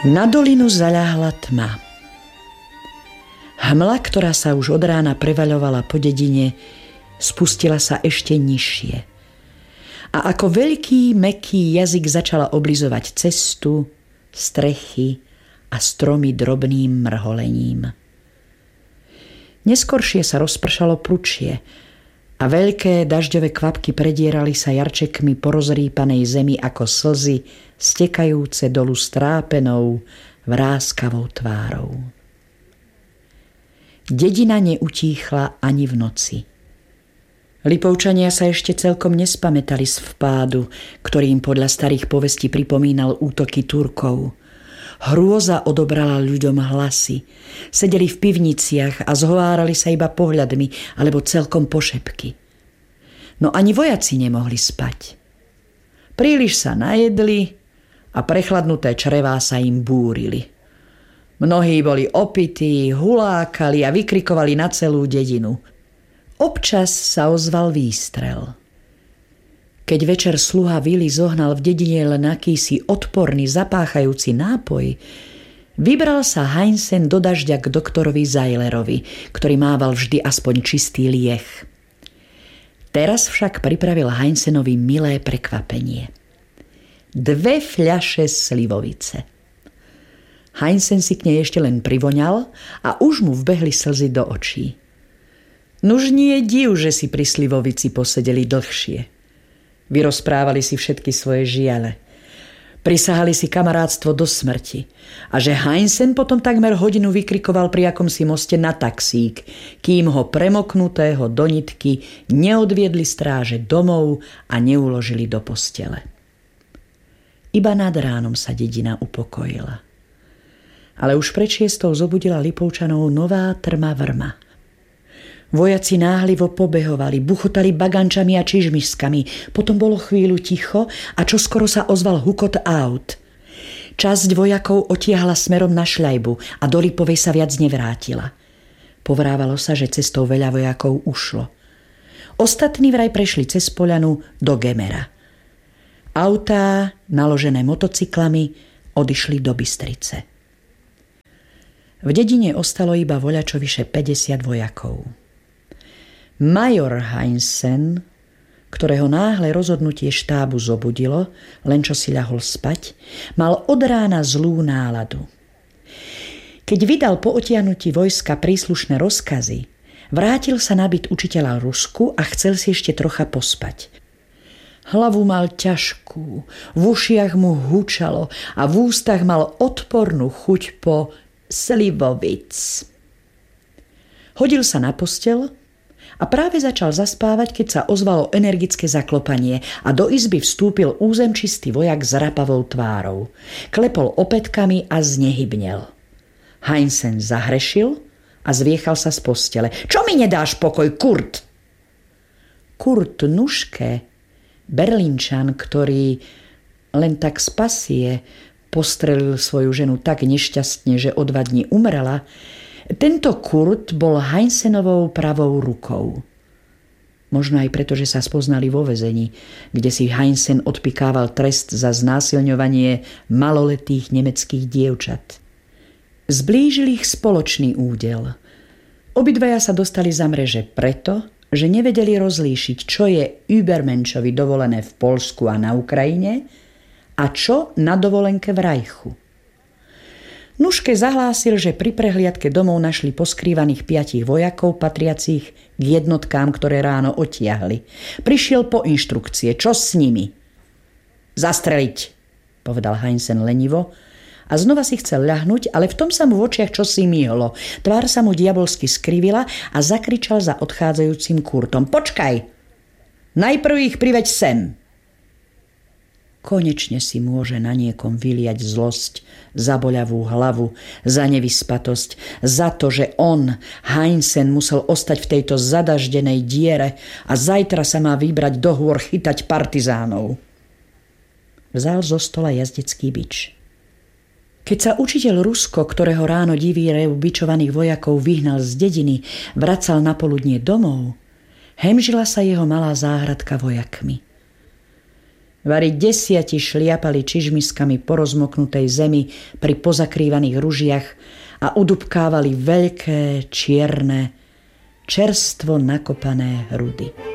Na dolinu zaľahla tma. Hmla, ktorá sa už od rána prevaľovala po dedine, spustila sa ešte nižšie. A ako veľký, mäkký jazyk začala oblizovať cestu, strechy a stromy drobným mrholením. Neskoršie sa rozpršalo pručie a veľké dažďové kvapky predierali sa jarčekmi po rozrýpanej zemi ako slzy stekajúce dolu strápenou, vráskavou tvárou. Dedina neutíchla ani v noci. Lipovčania sa ešte celkom nespamätali z vpádu, ktorým podľa starých povestí pripomínal útoky Turkov. Hrôza odobrala ľuďom hlasy. Sedeli v pivniciach a zhovárali sa iba pohľadmi alebo celkom pošepky. No ani vojaci nemohli spať. Príliš sa najedli a prechladnuté črevá sa im búrili. Mnohí boli opití, hulákali a vykrikovali na celú dedinu. Občas sa ozval výstrel. Keď večer sluha Vili zohnal v dedine len akýsi odporný, zapáchajúci nápoj, vybral sa Heinsen do dažďa k doktorovi Zajlerovi, ktorý mával vždy aspoň čistý lieh. Teraz však pripravil Heinsenovi milé prekvapenie. 2 fľaše slivovice. Heinsen si k nej ešte len privoňal a už mu vbehli slzy do očí. Nuž nie je div, že si pri slivovici posedeli dlhšie. Vyrozprávali si všetky svoje žiale. Prisahali si kamarátstvo do smrti. A že Heinsen potom takmer hodinu vykrikoval pri akomsi moste na taxík, kým ho premoknutého do nitky neodviedli stráže domov a neuložili do postele. Iba nad ránom sa dedina upokojila. Ale už pred 6 zobudila Lipovčanov nová trma vrma. Vojaci náhlivo pobehovali, buchotali bagančami a čižmišskami, potom bolo chvíľu ticho a čoskoro sa ozval hukot aut. Časť vojakov otiahla smerom na Šľajbu a do Lipovej sa viac nevrátila. Povrávalo sa, že cestou veľa vojakov ušlo. Ostatní vraj prešli cez poľanu do Gemera. Autá, naložené motocyklami, odišli do Bystrice. V dedine ostalo iba voľačo vyše 50 vojakov. Major Heinsen, ktorého náhle rozhodnutie štábu zobudilo, len čo si ľahol spať, mal od rána zlú náladu. Keď vydal po otiahnutí vojska príslušné rozkazy, vrátil sa na byt učiteľa Rusku a chcel si ešte trocha pospať. Hlavu mal ťažkú, v ušiach mu hučalo a v ústach mal odpornú chuť po slivovic. Hodil sa na posteľ a práve začal zaspávať, keď sa ozvalo energické zaklopanie a do izby vstúpil územčistý vojak s rapavou tvárou. Klepol opätkami a znehybnel. Heinsen zahrešil a zviechal sa z postele. Čo mi nedáš pokoj, Kurt? Kurt Nuške, Berlínčan, ktorý len tak z pasie postrelil svoju ženu tak nešťastne, že o 2 dní umrela, tento Kurt bol Heinsenovou pravou rukou. Možno aj preto, že sa spoznali vo väzení, kde si Heinsen odpikával trest za znásilňovanie maloletých nemeckých dievčat. Zblížil ich spoločný údel. Obidvaja sa dostali za mreže preto, že nevedeli rozlíšiť, čo je Übermenšovi dovolené v Poľsku a na Ukrajine a čo na dovolenke v Rajchu. Nuške zahlásil, že pri prehliadke domov našli poskrývaných 5 vojakov patriacich k jednotkám, ktoré ráno otiahli. Prišiel po inštrukcie, čo s nimi. Zastreliť, povedal Heinsen lenivo a znova si chcel ľahnúť, ale v tom sa mu v očiach čosi myhlo. Tvár sa mu diabolsky skrivila a zakričal za odchádzajúcim Kurtom. Počkaj, najprv ich priveď sem. Konečne si môže na niekom vyliať zlosť, za boľavú hlavu, za nevyspatosť, za to, že on, Heinsen, musel ostať v tejto zadaždenej diere a zajtra sa má vybrať do hôr chytať partizánov. Vzal zo stola jazdecký bič. Keď sa učiteľ Rusko, ktorého ráno divý rev bičovaných vojakov vyhnal z dediny, vracal na poludnie domov, hemžila sa jeho malá záhradka vojakmi. Vari 10 šliapali čižmiskami po rozmoknutej zemi pri pozakrývaných ružiach a udubkávali veľké, čierne, čerstvo nakopané hrudy.